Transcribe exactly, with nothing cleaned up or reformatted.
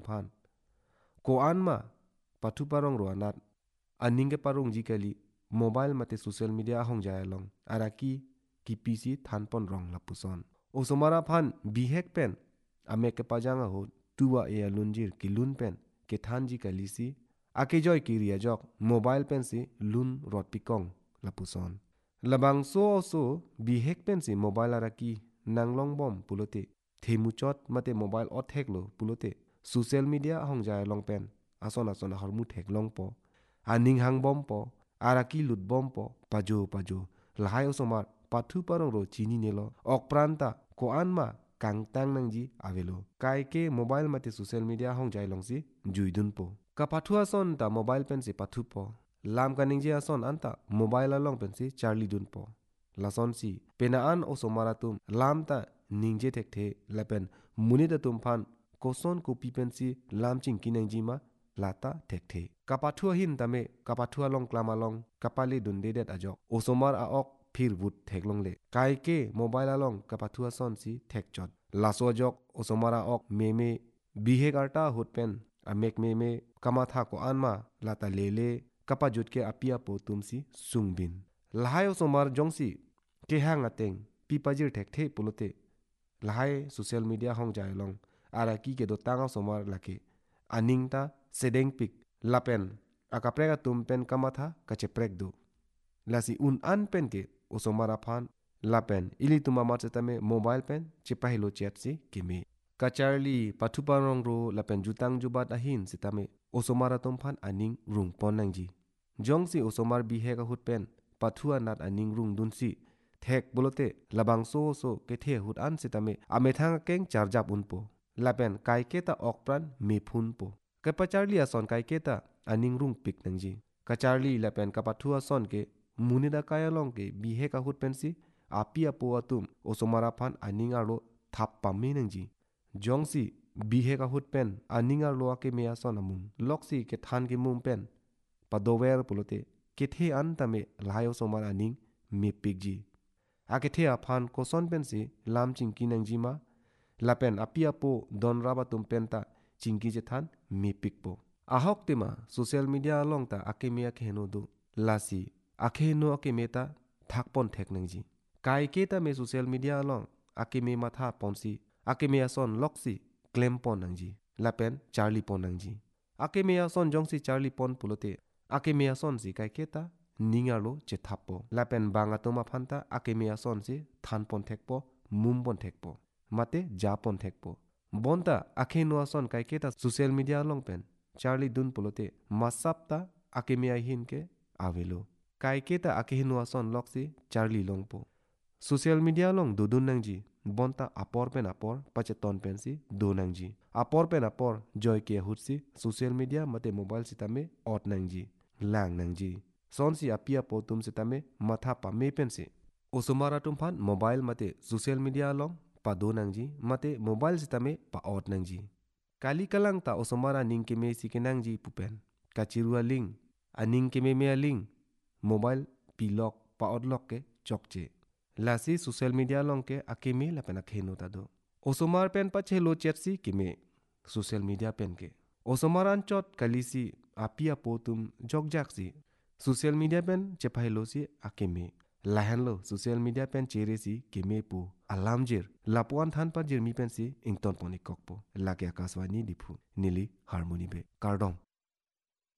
phan ko anma pathu parong ro anat aning ke parung jikali mobile mate social media hong jaya long araki ki pc thanpon rong lapuson osomara phan bihek pen ame ke pajanga ho tuwa e alunjir ki lun pen ke thanji kalisi ake joy ki ria jok mobile pen si lun rot pikong lapuson labang so so bihek pen si mobile araki nanglong bom pulote themuchot mate mobile othek lo pulote social media hong jaya long pen ason ason harmu thek long po aning hang bom po araki lut bom po pajo pajo lahai osomar pathu parong ro chini nelo ok pranta ko anma kang tang nangji avelo kai ke mobile mate social media hong jai long si juidun po ka pathu ason ta mobile pen si pathu po lam ka ningji ason anta mobile along pen si charlie dun po lason si penaan osomara tum lam ta ningje thek the lapen munida tum phan koson kopi pen si lam ching kinangji ma lata thek the kapathua hin tame kapathua long klamalong kapali dunde det ajok osomar a ok phir but theklong le kai ke mobile along kapathua son si thek chot laso jok osomara ok meme bihe garta hutpen amek meme kamatha ko anma lata lele kapajut ke apia po tumsi sungbin lahai osomar jongsi ke hang ateng pipajir thek the pulote lahai social media hong jai long araki ke do tanga somar lake aningta sedeng pik lapen akapreka tumpen kamatha kacheprek do lasi un an pen ke osomara phan lapen ili tuma machetame mobile pen chipahilo chat si kime kacharli pathuparong ro lapen jutang jubat ahin sitame osomara tum phan aning rung ponangji jongsi osomar bihe ka hut pen pathua nat aning rung dunsi thek bolote labang so so ke the hut an sitame amethang keng charjap unpo lapen kai keta okpran mephun po kapacharli ason kai keta aning rung pik nangji kacharli lapen kapathua son ke munida kaya long ke bihe ka hut pensi apia po atum osomara phan aning aro thappa me nangji jongsi bihe ka hut pen aning aro ake me ason amung loksi ke than ke mum pen padower pulote ke the an tame layo somar aning me pikji ake the aphan koson pensi lam chingki nangji ma lapen apia po don raba tum penta chingki je than me pikpo ahok tema social media along ta ake me ake no do lasi ake no ake meta thakpon thek nangji kai ke ta me social media along ake me matha ponsi ake me ason loksi claim pon nangji lapen charlie pon nangji ake me ason jongsi charlie pon pulote ake me ason si kai ke ta ningalo che thappo lapen banga toma phanta ake me ason si than pon thekpo mum pon thekpo mate japon thekpo bonta ake no ason kai ke ta social media along pen charlie dun pulote masapta ake me ahin ke avelo kai ke ta ake no ason loksi charlie longpo social media long dudun nangji bonta apor pen apor pacheton pen si do nangji apor pen apor joy ke hutsi social media mate mobile sitame ot nangji lang nangji sonsi apia potum sitame matha pa me pen si osomara tum phan mobile mate social media long pa do nangji mate mobile sitame pa ot nangji kali kalang ta osomara ning ke me sikenangji pupen kachirua ling aning ke me me ling mobile pilok pa odlok ke chokche lasi social media long ke akeme lapena kheno ta do osomar pen pa chelo chetsi kime social media pen ke osomaran chot kalisi apia potum jokjaksi social media pen chepailo si akeme lahanlo social media pen cheresi keme pu alamjir lapuan than pa jirmi pen si ington ponikok po lake akaswani dipu nili harmony be kardom